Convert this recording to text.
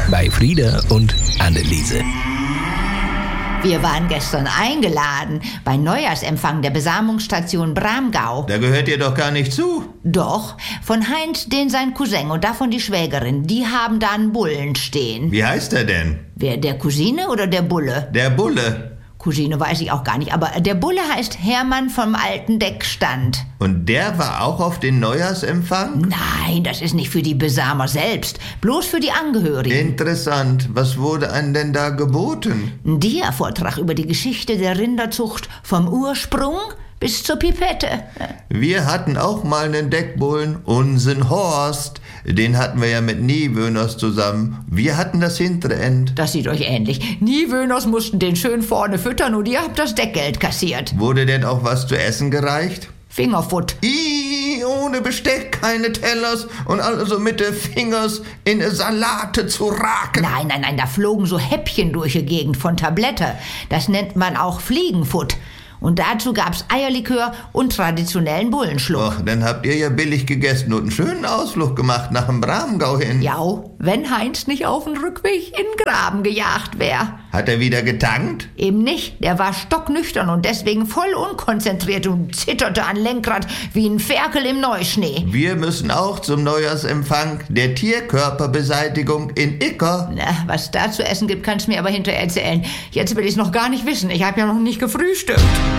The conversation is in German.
bei Frieda und Anneliese. Wir waren gestern eingeladen bei Neujahrsempfang der Besamungsstation Bramgau. Da gehört ihr doch gar nicht zu. Doch, von Heinz, den sein Cousin und davon die Schwägerin, die haben da einen Bullen stehen. Wie heißt er denn? Wer, der Cousine oder der Bulle? Der Bulle. Cousine weiß ich auch gar nicht, aber der Bulle heißt Hermann vom alten Deckstand. Und der war auch auf den Neujahrsempfang? Nein, das ist nicht für die Besamer selbst, bloß für die Angehörigen. Interessant. Was wurde einem denn da geboten? Ein Dia-Vortrag über die Geschichte der Rinderzucht vom Ursprung bis zur Pipette. Wir hatten auch mal einen Deckbullen, unseren Horst. Den hatten wir ja mit Niewöhners zusammen. Wir hatten das hintere End. Das sieht euch ähnlich. Niewöhners mussten den schön vorne füttern und ihr habt das Deckgeld kassiert. Wurde denn auch was zu essen gereicht? Fingerfood. Ohne Besteck, keine Tellers und also mit den Fingers in Salate zu raken. Nein, da flogen so Häppchen durch die Gegend von Tablette. Das nennt man auch Fliegenfutt. Und dazu gab's Eierlikör und traditionellen Bullenschluck. Och, dann habt ihr ja billig gegessen und einen schönen Ausflug gemacht nach dem Bramgau hin. Ja, wenn Heinz nicht auf den Rückweg in den Graben gejagt wäre. Hat er wieder getankt? Eben nicht, der war stocknüchtern und deswegen voll unkonzentriert und zitterte an Lenkrad wie ein Ferkel im Neuschnee. Wir müssen auch zum Neujahrsempfang der Tierkörperbeseitigung in Icker. Na, was da zu essen gibt, kannst du mir aber hinterher erzählen. Jetzt will ich's noch gar nicht wissen, ich habe ja noch nicht gefrühstückt.